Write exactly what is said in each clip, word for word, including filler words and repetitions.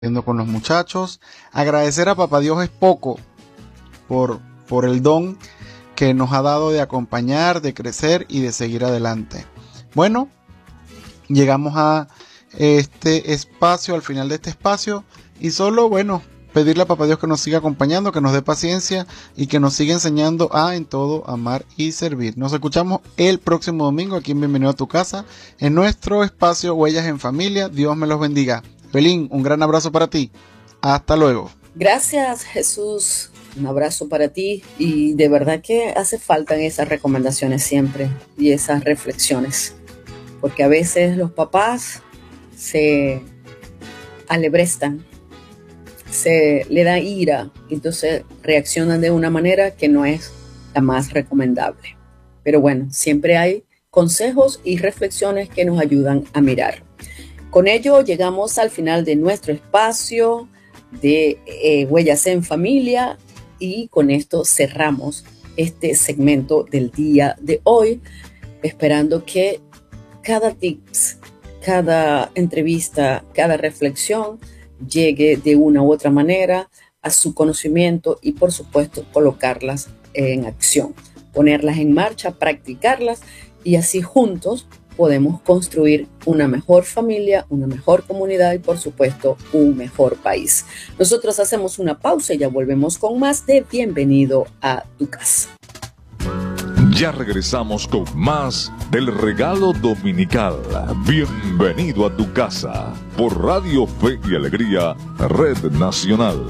con los muchachos. Agradecer a Papá Dios es poco por, por el don que nos ha dado de acompañar, de crecer y de seguir adelante. Bueno, llegamos a este espacio, al final de este espacio, y solo, bueno, pedirle a Papá Dios que nos siga acompañando, que nos dé paciencia y que nos siga enseñando a en todo amar y servir. Nos escuchamos el próximo domingo aquí en Bienvenido a tu Casa, en nuestro espacio Huellas en Familia. Dios me los bendiga. Belín, un gran abrazo para ti. Hasta luego. Gracias, Jesús. Un abrazo para ti. Y de verdad que hace falta esas recomendaciones siempre y esas reflexiones. Porque a veces los papás se alebrestan, se le da ira, entonces reaccionan de una manera que no es la más recomendable. Pero bueno, siempre hay consejos y reflexiones que nos ayudan a mirar. Con ello llegamos al final de nuestro espacio de eh, Huellas en Familia y con esto cerramos este segmento del día de hoy, esperando que cada tips, cada entrevista, cada reflexión llegue de una u otra manera a su conocimiento y por supuesto colocarlas en acción, ponerlas en marcha, practicarlas y así juntos podemos construir una mejor familia, una mejor comunidad y por supuesto un mejor país. Nosotros hacemos una pausa y ya volvemos con más de Bienvenido a tu Casa. Ya regresamos con más del regalo dominical. Bienvenido a tu casa por Radio Fe y Alegría, Red Nacional.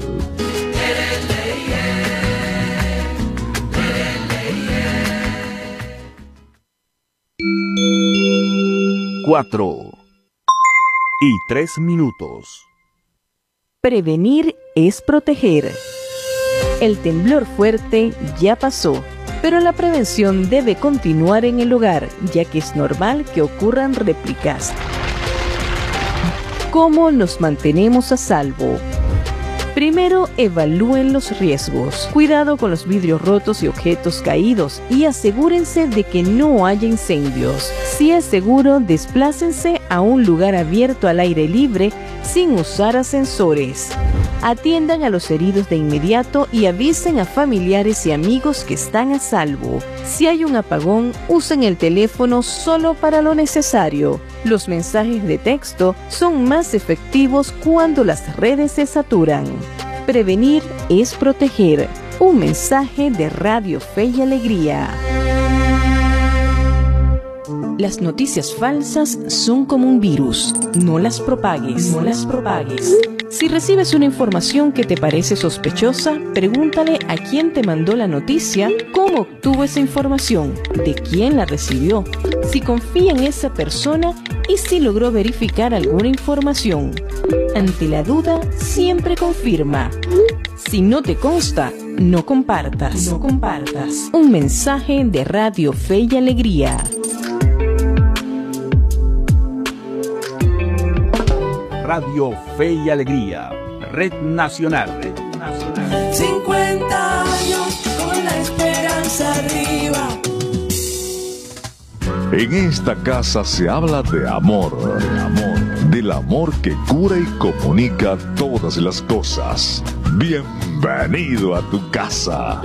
Cuatro y tres minutos. Prevenir es proteger. El temblor fuerte ya pasó, pero la prevención debe continuar en el hogar, ya que es normal que ocurran réplicas. ¿Cómo nos mantenemos a salvo? Primero, evalúen los riesgos. Cuidado con los vidrios rotos y objetos caídos y asegúrense de que no haya incendios. Si es seguro, desplácense a un lugar abierto al aire libre sin usar ascensores. Atiendan a los heridos de inmediato y avisen a familiares y amigos que están a salvo. Si hay un apagón, usen el teléfono solo para lo necesario. Los mensajes de texto son más efectivos cuando las redes se saturan. Prevenir es proteger. Un mensaje de Radio Fe y Alegría. Las noticias falsas son como un virus. No las propagues. No las propagues. Si recibes una información que te parece sospechosa, pregúntale a quién te mandó la noticia, cómo obtuvo esa información, de quién la recibió, si confía en esa persona y si logró verificar alguna información. Ante la duda, siempre confirma. Si no te consta, no compartas. No compartas. Un mensaje de Radio Fe y Alegría. Radio Fe y Alegría, Red Nacional. Red Nacional. cincuenta años con la esperanza arriba. En esta casa se habla de amor, de amor, del amor que cura y comunica todas las cosas. Bienvenido a tu casa.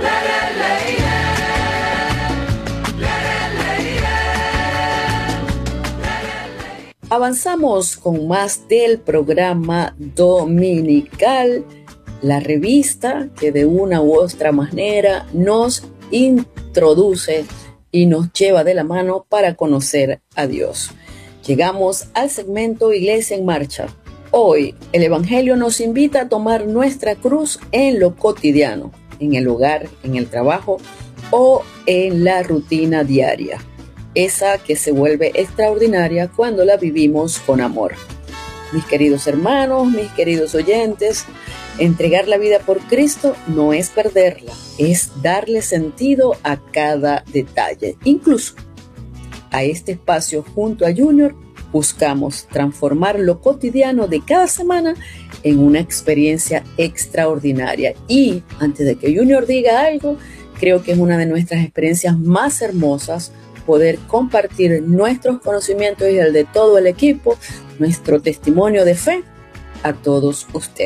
Avanzamos con más del programa dominical, la revista que de una u otra manera nos introduce y nos lleva de la mano para conocer a Dios. Llegamos al segmento Iglesia en Marcha. Hoy el Evangelio nos invita a tomar nuestra cruz en lo cotidiano, en el hogar, en el trabajo o en la rutina diaria. Esa que se vuelve extraordinaria cuando la vivimos con amor. Mis queridos hermanos, mis queridos oyentes, entregar la vida por Cristo no es perderla, es darle sentido a cada detalle. Incluso a este espacio junto a Junior buscamos transformar lo cotidiano de cada semana en una experiencia extraordinaria. Y antes de que Junior diga algo, creo que es una de nuestras experiencias más hermosas poder compartir nuestros conocimientos y el de todo el equipo, nuestro testimonio de fe a todos ustedes.